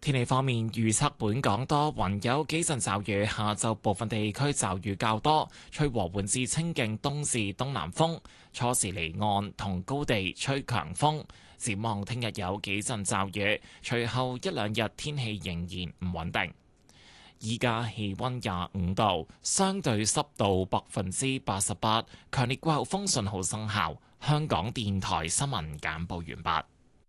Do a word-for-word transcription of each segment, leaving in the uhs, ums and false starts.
天氣方面預測，本港多雲有幾陣驟雨，下晝部分地區驟雨較多，吹和緩至清勁東至東南風，初時離岸同高地吹強風。展望聽日有幾陣驟雨，隨後一兩日天氣仍然唔穩定。依家氣溫廿五度，相對濕度百分之八十八，強烈季候風信號生效。香港電台新聞簡報完畢。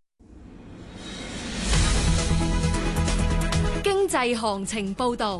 經濟行情報道，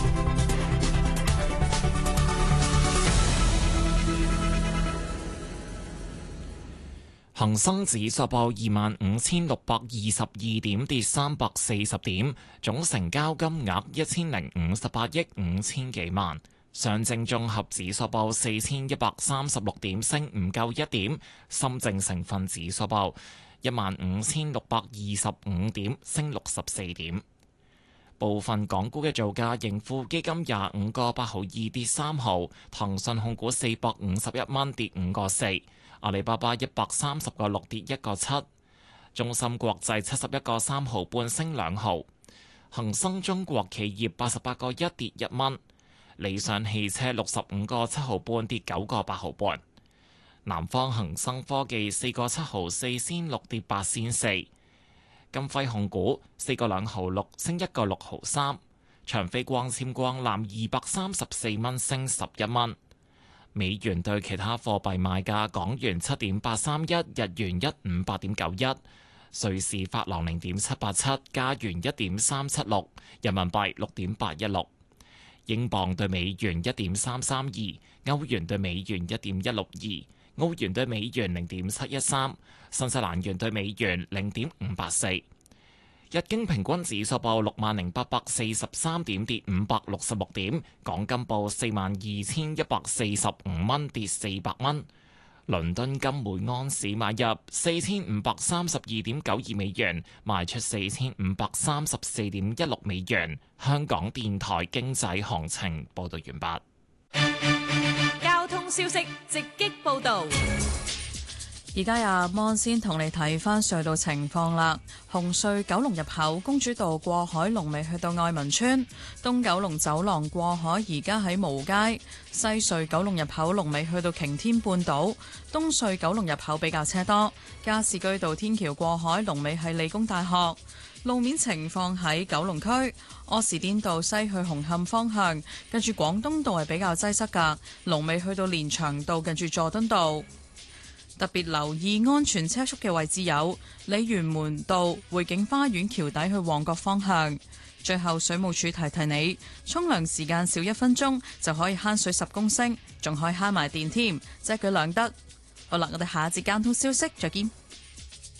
恒生指數報二萬五千六百二十二點，跌三百四十點，總成交金額一千零五十八億五千幾萬。上證綜合指數報四千一百三十六點，升唔夠一點。深證成分指數報一萬五千六百二十五點，升六十四點。部分港股嘅造價，盈富基金廿五個八毫二跌三毫，騰訊控股四百五十一蚊跌五個四，阿里巴巴一百三十個六跌一個七，中芯國際七十一個三毫半升兩毫，恒生中國企業八十八個一跌一蚊，理想汽車六十五個七毫半跌九個八毫半，南方恒生科技四個七毫四先六跌八先四。金輝控股四個兩毫六升一個六毫三，長飛光纖光纜二百三十四蚊升十一蚊。美元對其他貨幣賣價：港元七點八三一，日元一五八點九一，瑞士法郎零點七八七，加元一點三七六，人民幣六點八一六，英鎊對美元一點三三二，歐元對美元一點一六二，澳元對美元零點七一三，新西蘭元對美元零點五八四。日經平均指數報六萬零八百四十三點，跌五百六十六點。港金報四萬二千一百四十五蚊，跌四百蚊。倫敦金每安士買入四千五百三十二點九二美元，賣出四千五百三十四點一六美元。香港電台經濟行情報道完畢。 交通消息直擊報道。 而家阿芒先同你睇翻隧道情況啦。紅隧九龍入口公主道過海龍尾去到愛民村，東九龍走廊過海而家喺蕪街，西隧九龍入口龍尾去到擎天半島，東隧九龍入口比較車多。加士居道天橋過海龍尾係理工大學。路面情況喺九龍區柯士甸道西去紅磡方向，近住廣東道係比較擠塞噶，龍尾去到連翔道近住佐敦道。特別留意安全車速嘅位置有鯉魚門道匯景花園橋底去旺角方向。最後水務署提提你，沖涼時間少一分鐘就可以慳水十公升，仲可以慳埋電添，即係佢兩得。好啦，我哋下一節交通消息再見。